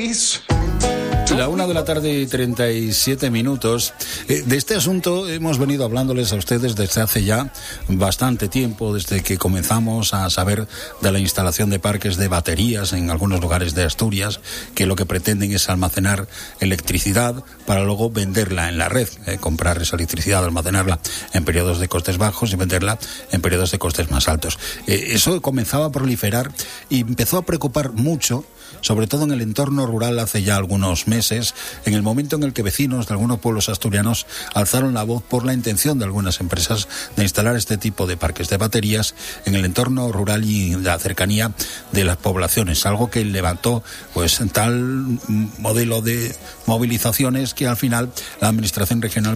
La 1:37 p.m. De este asunto hemos venido hablándoles a ustedes desde hace ya bastante tiempo, desde que comenzamos a saber de la instalación de parques de baterías en algunos lugares de Asturias, que lo que pretenden es almacenar electricidad para luego venderla en la red, comprar esa electricidad, almacenarla en periodos de costes bajos y venderla en periodos de costes más altos. Eso comenzaba a proliferar y empezó a preocupar mucho, sobre todo en el entorno rural hace ya algunos meses, en el momento en el que vecinos de algunos pueblos asturianos alzaron la voz por la intención de algunas empresas de instalar este tipo de parques de baterías en el entorno rural y la cercanía de las poblaciones, algo que levantó pues tal modelo de movilizaciones que al final la administración regional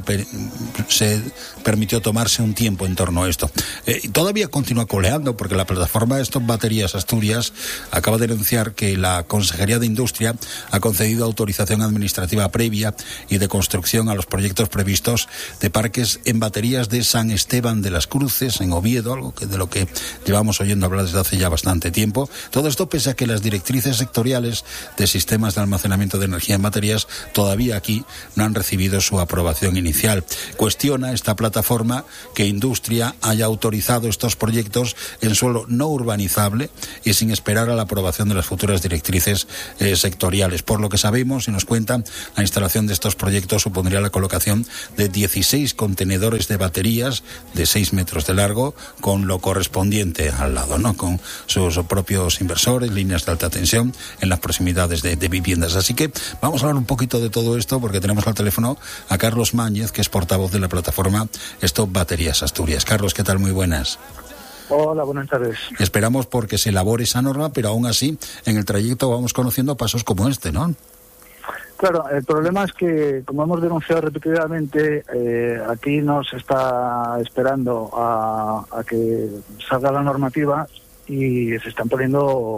se permitió tomarse un tiempo en torno a esto. Todavía continúa coleando porque la plataforma de Stop Baterías Asturias acaba de denunciar que la Consejería de Industria ha concedido autorización administrativa previa y de construcción a los proyectos previstos de parques en baterías de San Esteban de las Cruces, en Oviedo, algo que de lo que llevamos oyendo hablar desde hace ya bastante tiempo. Todo esto pese a que las directrices sectoriales de sistemas de almacenamiento de energía en baterías todavía aquí no han recibido su aprobación inicial. Cuestiona esta plataforma que Industria haya autorizado estos proyectos en suelo no urbanizable y sin esperar a la aprobación de las futuras directrices sectoriales. Por lo que sabemos y nos cuentan, la instalación de estos proyectos supondría la colocación de 16 contenedores de baterías de 6 metros de largo, con lo correspondiente al lado, ¿no? Con sus propios inversores, líneas de alta tensión en las proximidades de viviendas. Así que vamos a hablar un poquito de todo esto porque tenemos al teléfono a Carlos Máñez, que es portavoz de la plataforma Stop Baterías Asturias. Carlos, ¿qué tal? Muy buenas. Hola, buenas tardes. Esperamos porque se elabore esa norma, pero aún así, en el trayecto vamos conociendo pasos como este, ¿no? Claro, el problema es que, como hemos denunciado repetidamente, aquí nos está esperando a que salga la normativa y se están poniendo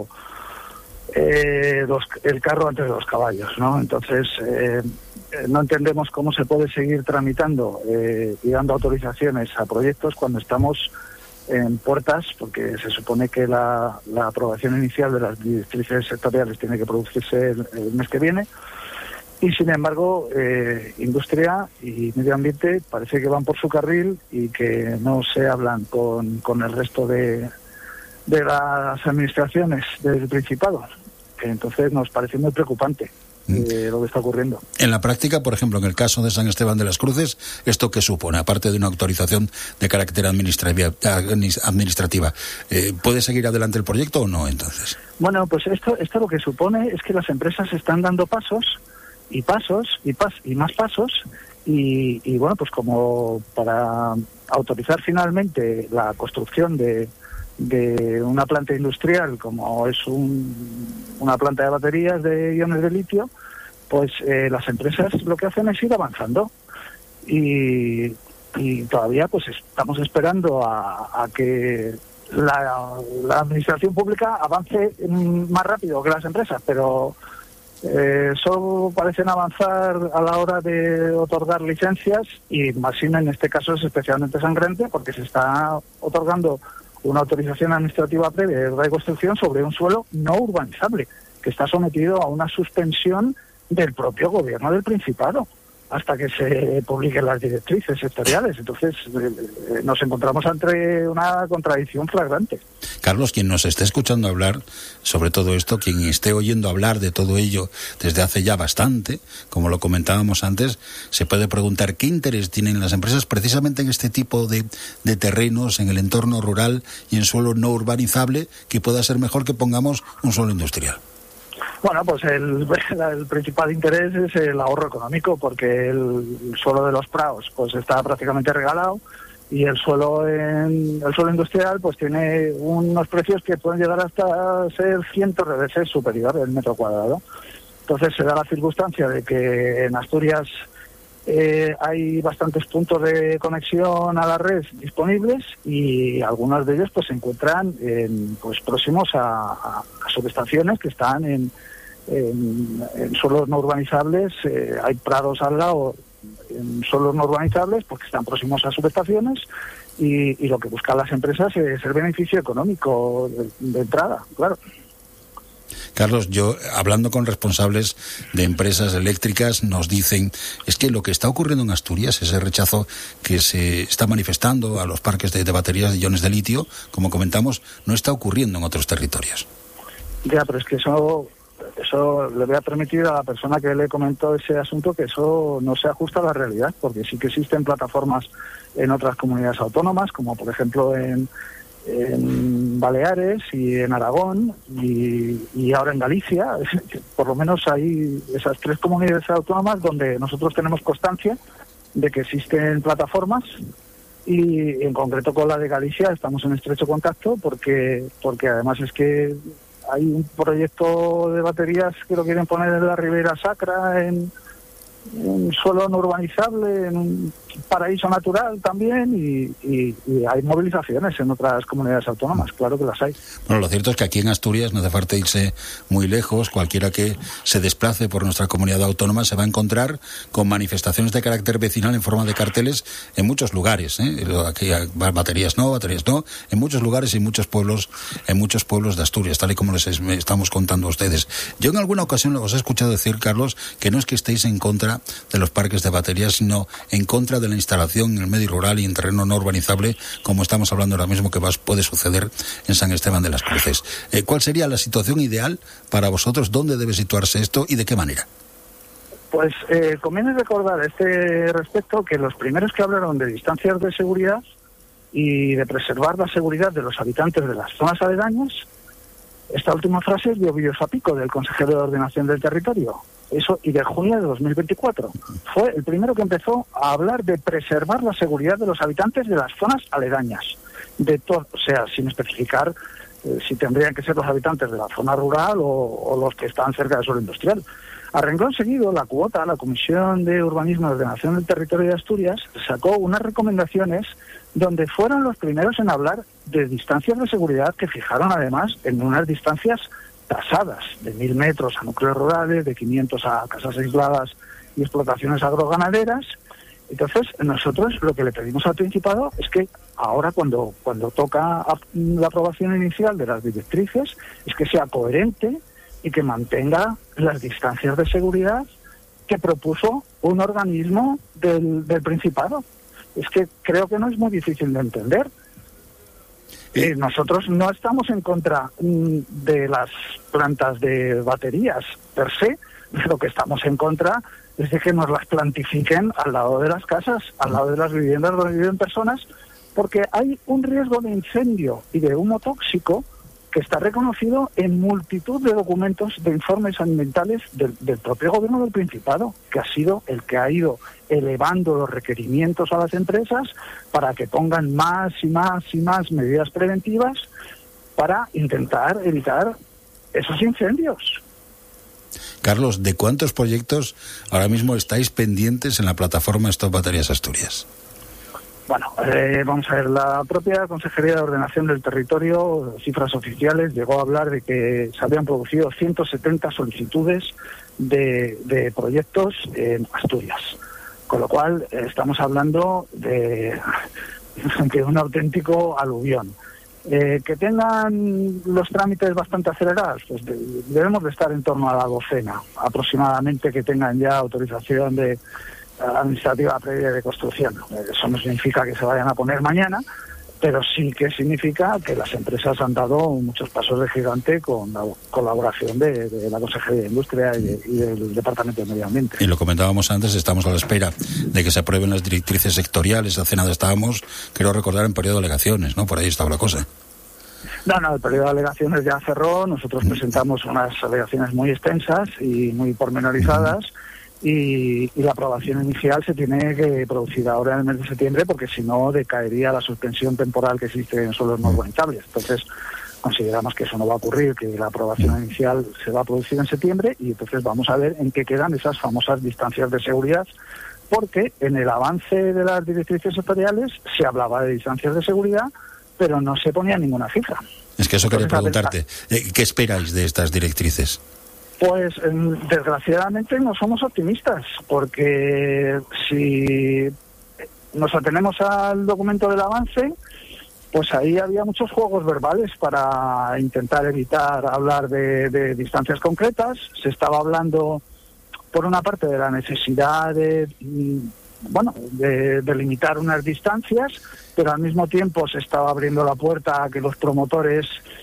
el carro antes de los caballos, ¿no? Entonces, no entendemos cómo se puede seguir tramitando y dando autorizaciones a proyectos cuando estamos en puertas, porque se supone que la aprobación inicial de las directrices sectoriales tiene que producirse el mes que viene, y sin embargo Industria y Medio Ambiente parece que van por su carril y que no se hablan con el resto de las administraciones del Principado, que entonces nos parece muy preocupante lo que está ocurriendo. En la práctica, por ejemplo, en el caso de San Esteban de las Cruces, ¿esto qué supone? Aparte de una autorización de carácter administrativa, ¿puede seguir adelante el proyecto o no, entonces? Bueno, pues esto lo que supone es que las empresas están dando pasos y más pasos y bueno, pues como para autorizar finalmente la construcción de una planta industrial como es una planta de baterías de iones de litio, pues las empresas lo que hacen es ir avanzando y todavía pues estamos esperando a que la administración pública avance más rápido que las empresas, pero solo parecen avanzar a la hora de otorgar licencias, y Masina en este caso es especialmente sangrante porque se está otorgando una autorización administrativa previa de reconstrucción sobre un suelo no urbanizable, que está sometido a una suspensión del propio gobierno del Principado hasta que se publiquen las directrices sectoriales. Entonces nos encontramos ante una contradicción flagrante. Carlos, quien nos esté escuchando hablar sobre todo esto, quien esté oyendo hablar de todo ello desde hace ya bastante, como lo comentábamos antes, se puede preguntar qué interés tienen las empresas precisamente en este tipo de terrenos, en el entorno rural y en suelo no urbanizable, que pueda ser mejor que pongamos un suelo industrial. Bueno, pues el principal interés es el ahorro económico, porque el suelo de los prados pues está prácticamente regalado y el suelo industrial pues tiene unos precios que pueden llegar hasta ser cientos de veces superior el metro cuadrado. Entonces se da la circunstancia de que en Asturias hay bastantes puntos de conexión a la red disponibles y algunos de ellos pues se encuentran pues próximos a subestaciones que están en suelos no urbanizables. Hay prados al lado en suelos no urbanizables porque están próximos a subestaciones y lo que buscan las empresas es el beneficio económico de entrada, claro. Carlos, yo hablando con responsables de empresas eléctricas nos dicen es que lo que está ocurriendo en Asturias, ese rechazo que se está manifestando a los parques de baterías de iones de litio, como comentamos, no está ocurriendo en otros territorios. Ya, pero es que eso le voy a permitir a la persona que le comentó ese asunto que eso no se ajusta a la realidad, porque sí que existen plataformas en otras comunidades autónomas, como por ejemplo en Baleares y en Aragón y ahora en Galicia. Por lo menos hay esas 3 comunidades autónomas donde nosotros tenemos constancia de que existen plataformas, y en concreto con la de Galicia estamos en estrecho contacto porque además es que hay un proyecto de baterías que lo quieren poner en la Ribera Sacra, en un suelo no urbanizable, en un paraíso natural también, y hay movilizaciones en otras comunidades autónomas, claro que las hay. Bueno, lo cierto es que aquí en Asturias no hace falta irse muy lejos. Cualquiera que se desplace por nuestra comunidad autónoma se va a encontrar con manifestaciones de carácter vecinal en forma de carteles en muchos lugares, Aquí baterías no, en muchos lugares y muchos pueblos de Asturias, tal y como les estamos contando a ustedes. Yo en alguna ocasión os he escuchado decir, Carlos, que no es que estéis en contra de los parques de baterías, sino en contra de la instalación en el medio rural y en terreno no urbanizable, como estamos hablando ahora mismo que puede suceder en San Esteban de las Cruces. ¿Cuál sería la situación ideal para vosotros? ¿Dónde debe situarse esto y de qué manera? Pues conviene recordar a este respecto que los primeros que hablaron de distancias de seguridad y de preservar la seguridad de los habitantes de las zonas aledañas, esta última frase es de Ovidio Zapico, del consejero de Ordenación del Territorio. Eso, y de junio de 2024. Fue el primero que empezó a hablar de preservar la seguridad de los habitantes de las zonas aledañas. O sea, sin especificar si tendrían que ser los habitantes de la zona rural o los que están cerca del suelo industrial. A renglón seguido, la Comisión de Urbanismo y Ordenación del Territorio de Asturias, sacó unas recomendaciones donde fueron los primeros en hablar de distancias de seguridad que fijaron además en unas distancias tasadas, de 1.000 metros a núcleos rurales, de 500 a casas aisladas y explotaciones agroganaderas. Entonces, nosotros lo que le pedimos al Principado es que ahora, cuando toca la aprobación inicial de las directrices, es que sea coherente y que mantenga las distancias de seguridad que propuso un organismo del Principado. Es que creo que no es muy difícil de entender. Nosotros no estamos en contra de las plantas de baterías per se, lo que estamos en contra es de que nos las plantifiquen al lado de las casas, al lado de las viviendas donde viven personas, porque hay un riesgo de incendio y de humo tóxico que está reconocido en multitud de documentos de informes ambientales del propio gobierno del Principado, que ha sido el que ha ido elevando los requerimientos a las empresas para que pongan más y más y más medidas preventivas para intentar evitar esos incendios. Carlos, ¿de cuántos proyectos ahora mismo estáis pendientes en la plataforma Stop Baterías Asturias? Bueno, vamos a ver, la propia Consejería de Ordenación del Territorio, cifras oficiales, llegó a hablar de que se habían producido 170 solicitudes de proyectos en Asturias, con lo cual estamos hablando de un auténtico aluvión. Que tengan los trámites bastante acelerados, pues debemos de estar en torno a la docena aproximadamente que tengan ya autorización de administrativa previa de construcción. Eso no significa que se vayan a poner mañana, pero sí que significa que las empresas han dado muchos pasos de gigante con la colaboración de la Consejería de Industria y del Departamento de Medio Ambiente. Y lo comentábamos antes, estamos a la espera de que se aprueben las directrices sectoriales. Hace nada estábamos, quiero recordar, en periodo de alegaciones, ¿no? Por ahí estaba la cosa. No, el periodo de alegaciones ya cerró. Nosotros presentamos unas alegaciones muy extensas y muy pormenorizadas. Y la aprobación inicial se tiene que producir ahora en el mes de septiembre, porque si no decaería la suspensión temporal que existe en suelos no urbanizables. Entonces consideramos que eso no va a ocurrir, que la aprobación inicial se va a producir en septiembre, y entonces vamos a ver en qué quedan esas famosas distancias de seguridad, porque en el avance de las directrices sectoriales se hablaba de distancias de seguridad, pero no se ponía ninguna cifra. Es que eso quería preguntarte, ¿qué esperáis de estas directrices? Pues desgraciadamente no somos optimistas, porque si nos atenemos al documento del avance, pues ahí había muchos juegos verbales para intentar evitar hablar de distancias concretas. Se estaba hablando, por una parte, de la necesidad de limitar unas distancias, pero al mismo tiempo se estaba abriendo la puerta a que los promotores,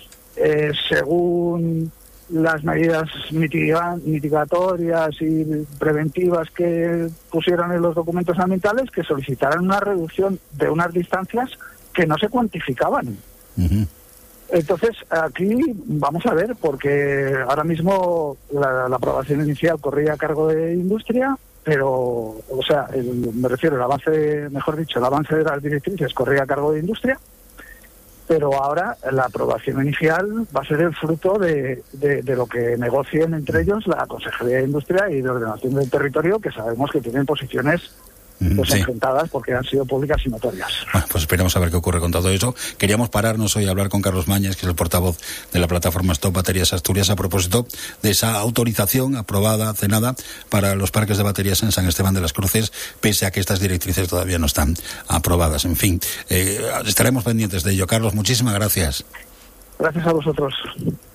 según las medidas mitigatorias y preventivas que pusieron en los documentos ambientales, que solicitaran una reducción de unas distancias que no se cuantificaban. Uh-huh. Entonces, aquí vamos a ver, porque ahora mismo la aprobación inicial corría a cargo de Industria, pero, o sea, me refiero, el avance de las directrices corría a cargo de Industria, pero ahora la aprobación inicial va a ser el fruto de lo que negocien entre ellos la Consejería de Industria y de Ordenación del Territorio, que sabemos que tienen posiciones enfrentadas porque han sido públicas y notorias. Bueno, pues esperemos a ver qué ocurre con todo eso. Queríamos pararnos hoy a hablar con Carlos Mañes, que es el portavoz de la plataforma Stop Baterías Asturias, a propósito de esa autorización aprobada hace nada para los parques de baterías en San Esteban de las Cruces, pese a que estas directrices todavía no están aprobadas. En fin, estaremos pendientes de ello. Carlos, muchísimas gracias. Gracias a vosotros.